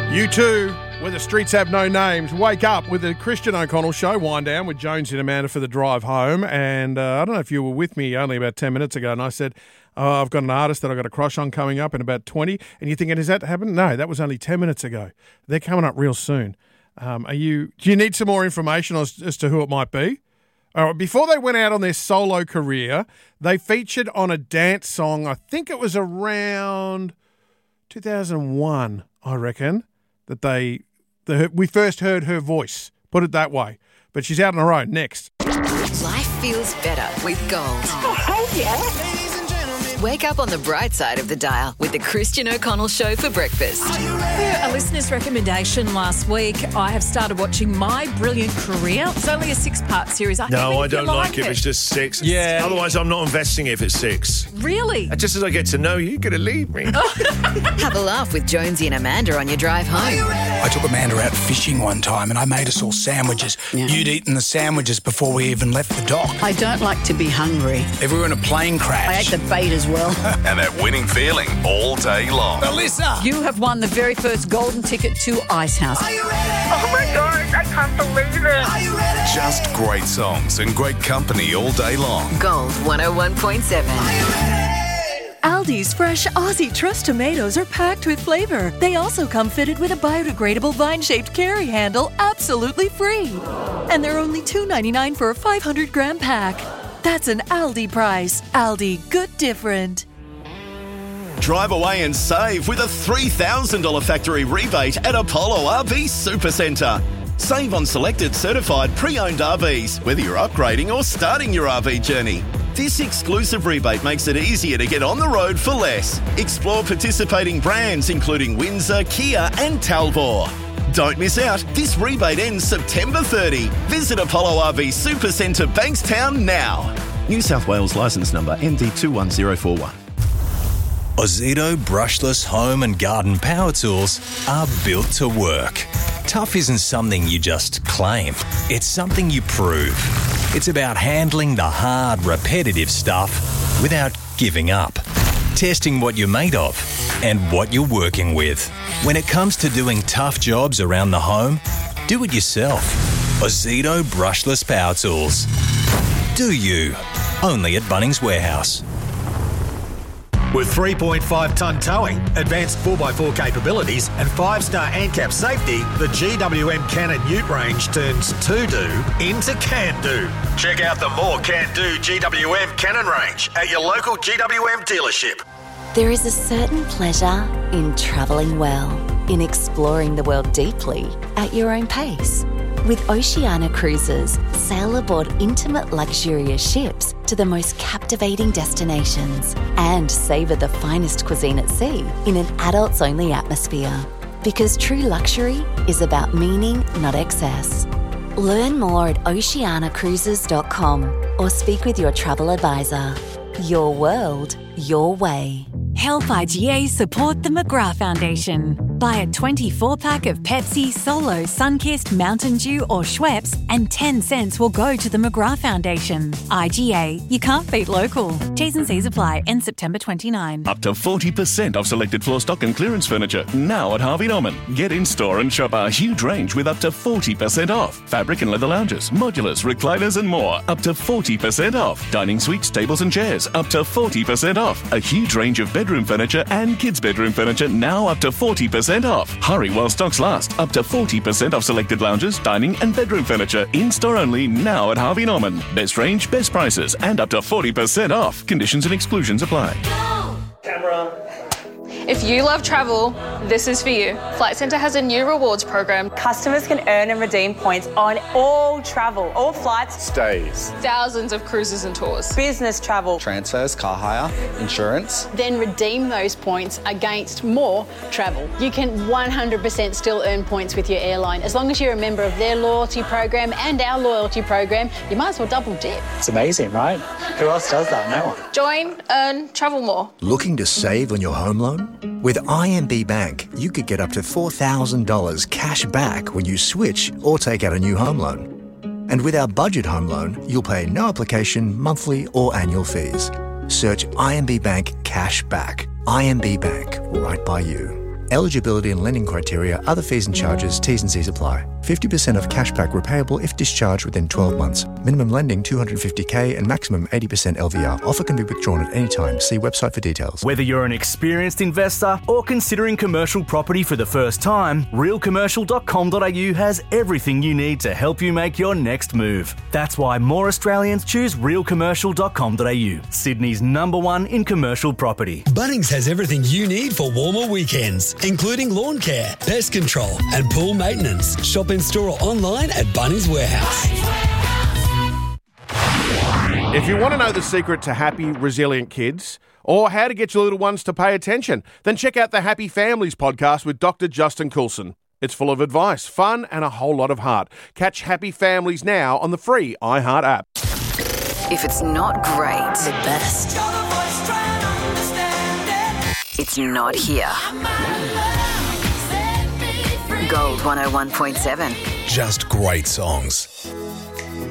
You too, where the streets have no names. Wake up with the Christian O'Connell Show. Wind down with Jones and Amanda for the drive home. And I don't know if you were with me only about 10 minutes ago, and I said, I've got an artist that I've got a crush on coming up in about 20. And you're thinking, has that happened? No, that was only 10 minutes ago. They're coming up real soon. Do you need some more information as to who it might be? Before they went out on their solo career, they featured on a dance song, I think it was around 2001, I reckon, that we first heard her voice, put it that way. But she's out on her own. Next. Life feels better with Gold. Oh, hell yeah. Wake up on the bright side of the dial with the Christian O'Connell Show for breakfast. A listener's recommendation last week, I have started watching My Brilliant Career. It's only a 6-part series. I don't like it if it's just 6. Yeah. Otherwise, I'm not investing if it's 6. Really? Just as I get to know you, you're going to leave me. Have a laugh with Jonesy and Amanda on your drive home. I took Amanda out fishing one time and I made us all sandwiches. Yeah. You'd eaten the sandwiches before we even left the dock. I don't like to be hungry. If we were in a plane crash. I ate the bait as well. And that winning feeling all day long. Melissa! You have won the very first golden ticket to Ice House. Are you ready? Oh my gosh, I can't believe it. Are you ready? Just great songs and great company all day long. Gold 101.7. Are you ready? Aldi's fresh Aussie Trust tomatoes are packed with flavor. They also come fitted with a biodegradable vine-shaped carry handle, absolutely free. And they're only $2.99 for a 500-gram pack. That's an Aldi price. Aldi, good different. Drive away and save with a $3,000 factory rebate at Apollo RV Supercentre. Save on selected certified pre-owned RVs, whether you're upgrading or starting your RV journey. This exclusive rebate makes it easier to get on the road for less. Explore participating brands including Windsor, Kia and Talbot. Don't miss out. This rebate ends September 30. Visit Apollo RV Supercentre Bankstown now. New South Wales licence number MD21041. Ozito brushless home and garden power tools are built to work. Tough isn't something you just claim. It's something you prove. It's about handling the hard, repetitive stuff without giving up. Testing what you're made of and what you're working with. When it comes to doing tough jobs around the home, do it yourself. Ozito brushless power tools. Do you? Only at Bunnings Warehouse. With 3.5-tonne towing, advanced 4x4 capabilities and 5-star ANCAP safety, the GWM Cannon Ute range turns to-do into can-do. Check out the more can-do GWM Cannon range at your local GWM dealership. There is a certain pleasure in travelling well, in exploring the world deeply at your own pace. With Oceania Cruises, sail aboard intimate, luxurious ships to the most captivating destinations and savour the finest cuisine at sea in an adults-only atmosphere. Because true luxury is about meaning, not excess. Learn more at oceanacruises.com or speak with your travel advisor. Your world, your way. Help IGA support the McGrath Foundation. Buy a 24-pack of Pepsi, Solo, Sunkist, Mountain Dew or Schweppes and 10 cents will go to the McGrath Foundation. IGA, you can't beat local. T's and C's apply. End September 29. Up to 40% off selected floor stock and clearance furniture now at Harvey Norman. Get in store and shop our huge range with up to 40% off. Fabric and leather lounges, modulars, recliners and more. Up to 40% off. Dining suites, tables and chairs. Up to 40% off. A huge range of bedroom furniture and kids' bedroom furniture now up to 40% off. Hurry while stocks last. Up to 40% off selected lounges, dining and bedroom furniture. In-store only now at Harvey Norman. Best range, best prices and up to 40% off. Conditions and exclusions apply. Camera. If you love travel, this is for you. Flight Centre has a new rewards program. Customers can earn and redeem points on all travel, all flights, stays, thousands of cruises and tours, business travel, transfers, car hire, insurance. Then redeem those points against more travel. You can 100% still earn points with your airline. As long as you're a member of their loyalty program and our loyalty program, you might as well double dip. It's amazing, right? Who else does that? No one. Join, earn, travel more. Looking to save on your home loan? With IMB Bank, you could get up to $4,000 cash back when you switch or take out a new home loan. And with our budget home loan, you'll pay no application, monthly or annual fees. Search IMB Bank Cash Back. IMB Bank, right by you. Eligibility and lending criteria, other fees and charges, T's and C's apply. 50% of cashback repayable if discharged within 12 months. Minimum lending $250K and maximum 80% LVR. Offer can be withdrawn at any time. See website for details. Whether you're an experienced investor or considering commercial property for the first time, realcommercial.com.au has everything you need to help you make your next move. That's why more Australians choose realcommercial.com.au, Sydney's #1 in commercial property. Bunnings has everything you need for warmer weekends, including lawn care, pest control and pool maintenance. Shop in store or online at Bunnings Warehouse. If you want to know the secret to happy, resilient kids, or how to get your little ones to pay attention, then check out the Happy Families podcast with Dr. Justin Coulson. It's full of advice, fun, and a whole lot of heart. Catch Happy Families now on the free iHeart app. If it's not great, The best. it's not here. Gold 101.7. Just great songs.